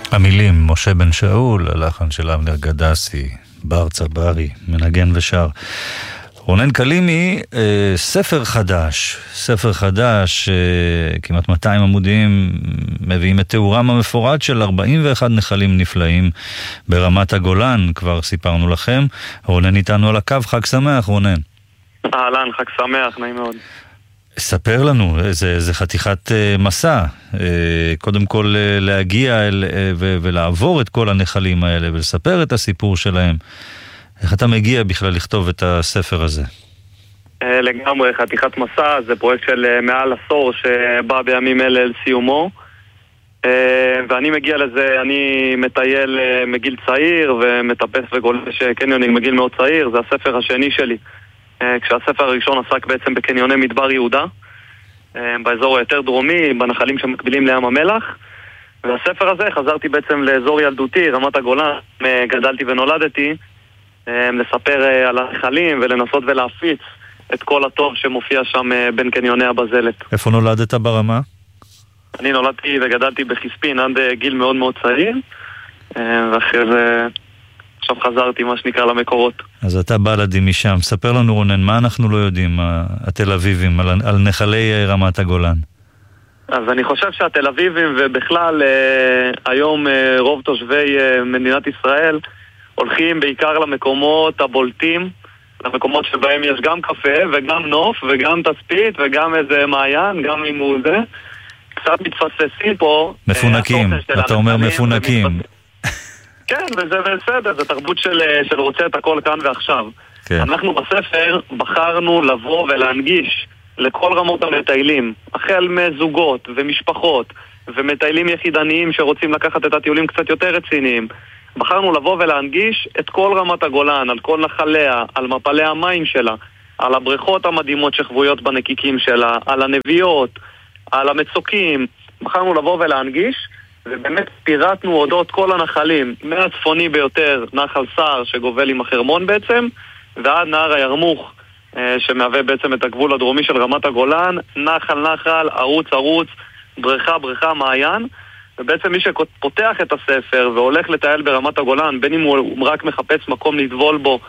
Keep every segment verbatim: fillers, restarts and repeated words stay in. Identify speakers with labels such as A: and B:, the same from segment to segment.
A: המילים משה בן שאול, הלחן של אבנר גדסי, בר צברי, מנגן ושר. רונן קלימי, ספר חדש, ספר חדש, כמעט מאתיים עמודים, מביאים את תיאורם המפורט של ארבעים ואחד נחלים נפלאים ברמת הגולן, כבר סיפרנו לכם. רונן איתנו על הקו, חג שמח רונן.
B: אהלן, חג שמח, נעים מאוד.
A: ספר לנו, זה, זה חתיכת מסע, קודם כל להגיע אל, ו, ולעבור את כל הנחלים האלה ולספר את הסיפור שלהם. איך אתה מגיע בכלל לכתוב את הספר הזה?
B: לגמרי, חתיכת מסע, זה פרויקט של מעל עשור שבא בימים אלה אל סיומו, ואני מגיע לזה, אני מטייל מגיל צעיר ומטפס וגולש קניונינג מגיל מאוד צעיר, זה הספר השני שלי. כשהספר הראשון עסק בעצם בקניוני מדבר יהודה, באזור היותר דרומי, בנחלים שמקבילים לים המלח. והספר הזה חזרתי בעצם לאזור ילדותי, רמת הגולן, גדלתי ונולדתי, לספר על הנחלים ולנסות ולהפיץ את כל הטוב שמופיע שם בין קניוני הבזלת.
A: איפה נולדת ברמה?
B: אני נולדתי וגדלתי בחיספין עד גיל מאוד מאוד צעיר, ואחרי זה עכשיו חזרתי מה שנקרא למקורות.
A: אז אתה בלדי משם. ספר לנו רונן, מה אנחנו לא יודעים, התל אביבים, על, על נחלי רמת הגולן?
B: אז אני חושב שהתל אביבים ובכלל היום רוב תושבי מדינת ישראל הולכים בעיקר למקומות הבולטים, למקומות שבהם יש גם קפה וגם נוף וגם תצפית וגם איזה מעיין, גם אם הוא זה. קצת מתפססים פה.
A: מפונקים, אתה אומר מפונקים.
B: כן, וזה בסדר, זה תרבות של, של רוצה את הכל כאן ועכשיו. כן. אנחנו בספר בחרנו לבוא ולהנגיש לכל רמות המטיילים, החל מזוגות ומשפחות ומטיילים יחידניים שרוצים לקחת את הטיולים קצת יותר רציניים. בחרנו לבוא ולהנגיש את כל רמת הגולן, על כל נחליה, על מפלי המים שלה, על הבריכות המדהימות שחבויות בנקיקים שלה, על הנביעות, על המצוקים. בחרנו לבוא ולהנגיש, ובאמת פירטנו אודות כל הנחלים, מהצפוני ביותר, נחל סער שגובל עם החרמון בעצם, ועד נהר הירמוך, שמהווה בעצם את הגבול הדרומי של רמת הגולן, נחל נחל, ערוץ ערוץ, בריכה בריכה, מעיין. ובעצם מי שפותח את הספר והולך לטייל ברמת הגולן, בין אם הוא רק מחפש מקום לטבול בו,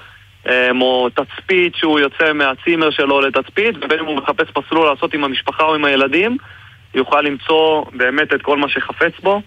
B: או תצפית שהוא יוצא מהצימר שלו לתצפית, ובין אם הוא מחפש מסלול לעשות עם המשפחה או עם הילדים, יוכל למצוא באמת את כל מה שחפץ בו,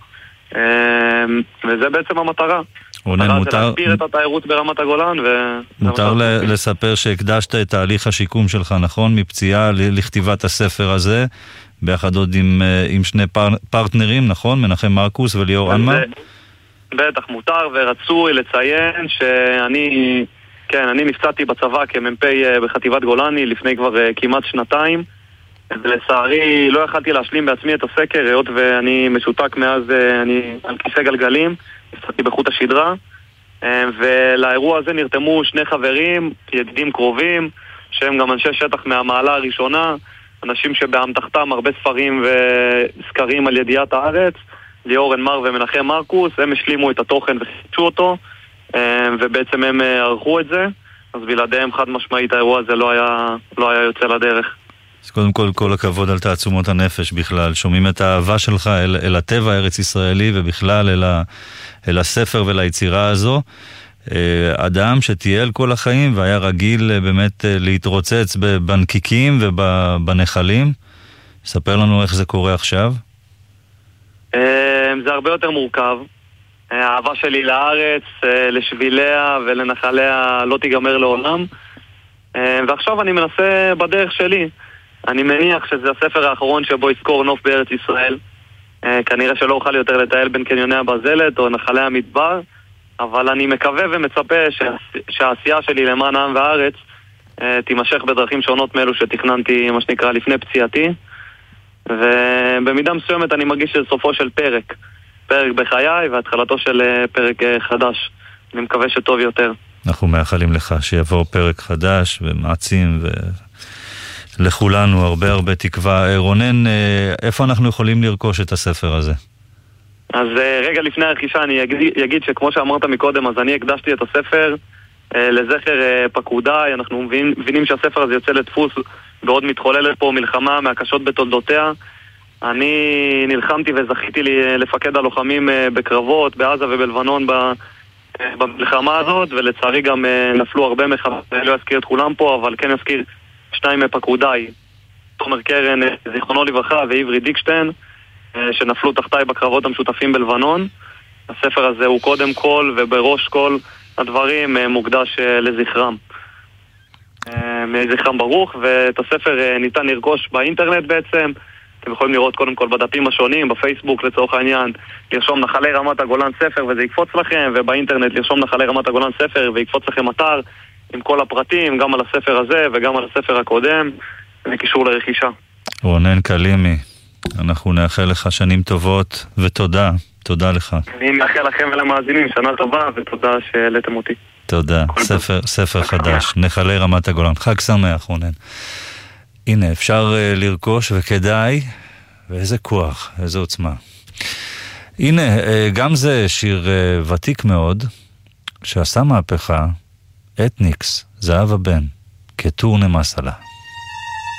B: וזה בעצם המטרה.
A: רונן, מותר...
B: להסביר את התיירות ברמת הגולן, ו...
A: מותר לספר שהקדשת את תהליך השיקום שלך, נכון? מפציעה לכתיבת הספר הזה, ביחד עוד עם, עם שני פר... פרטנרים, נכון? מנחם מרקוס וליאור אנמר?
B: בטח, מותר ורצוי לציין שאני, כן, אני נפצעתי בצבא כמ"פ בחטיבת גולני לפני כבר כמעט שנתיים, ולצערי לא יכלתי להשלים בעצמי את הסקר, היות ואני משותק מאז, אני על כיסא גלגלים, נפצעתי בחוט השדרה, ולאירוע הזה נרתמו שני חברים, ידידים קרובים, שהם גם אנשי שטח מהמעלה הראשונה, אנשים שבאמתחתם הרבה ספרים וסקרים על ידיעת הארץ, ליאור אנמר ומנחם מרקוס, הם השלימו את התוכן וחידשו אותו, ובעצם הם ערכו את זה, אז בלעדיהם חד משמעית האירוע הזה לא היה, לא היה יוצא לדרך.
A: אז קודם כל, כל הכבוד על תעצומות הנפש בכלל. שומעים את האהבה שלך אל, אל הטבע הארץ ישראלי ובכלל אל, ה, אל הספר וליצירה הזו. אדם שטייל כל החיים והיה רגיל באמת להתרוצץ בנקיקים ובנחלים. ספר לנו איך זה קורה עכשיו.
B: זה הרבה יותר מורכב. האהבה שלי לארץ, לשביליה ולנחליה לא תיגמר לעולם. ועכשיו אני מנסה בדרך שלי. אני מניח שזה הספר האחרון שבו יזכור נוף בארץ ישראל. כנראה שלא אוכל יותר לטייל בין קניוני הבזלת או נחלי המדבר, אבל אני מקווה ומצפה שהעשייה שלי למען העם והארץ תימשך בדרכים שונות מאלו שתכננתי, מה שנקרא, לפני פציעתי. ובמידה מסוימת אני מרגיש שזה סופו של פרק. פרק בחיי והתחלתו של פרק חדש. אני מקווה שטוב יותר.
A: אנחנו מאחלים לך שיבוא פרק חדש ומעצים ולכולנו הרבה הרבה תקווה. רונן, איפה אנחנו יכולים לרכוש את הספר הזה?
B: אז רגע לפני הרכישה אני אגיד שכמו שאמרת מקודם, אז אני הקדשתי את הספר לזכר פקודיי. אנחנו מבינים, מבינים שהספר הזה יוצא לדפוס בעוד מתחוללת פה מלחמה מהקשות בתולדותיה, אני נלחמתי וזכיתי לי לפקד הלוחמים בקרבות, בעזה ובלבנון במלחמה הזאת, ולצערי גם נפלו הרבה מחבלים, אני לא אזכיר את כולם פה, אבל כן אזכיר שניים מפקודיי, תומר קרן, זיכרונו לברכה, ועברי דיקשטיין, שנפלו תחתיי בקרבות המשותפים בלבנון. הספר הזה הוא קודם כל ובראש כל הדברים מוקדש לזכרם. מזכרם ברוך, ואת הספר ניתן לרכוש באינטרנט בעצם. אתם יכולים לראות קודם כל בדפים השונים, בפייסבוק לצורך העניין, לרשום נחלי רמת הגולן ספר וזה יקפוץ לכם, ובאינטרנט לרשום נחלי רמת הגולן ספר ויקפוץ לכם אתר עם כל הפרטים, גם על הספר הזה וגם על הספר הקודם, וקישור לרכישה.
A: רונן קלימי, אנחנו נאחל לך שנים טובות ותודה, תודה לך.
B: אני מאחל לכם ולמאזינים שנה טובה ותודה שהעליתם אותי.
A: תודה, ספר, ספר חדש, נחלי רמת הגולן, חג שמח רונן. הנה, אפשר uh, לרכוש וכדאי, ואיזה כוח, איזה עוצמה. הנה, uh, גם זה שיר uh, ותיק מאוד, שעשה מהפכה, אתניקס, זהב הבן, כתור נמס עלה.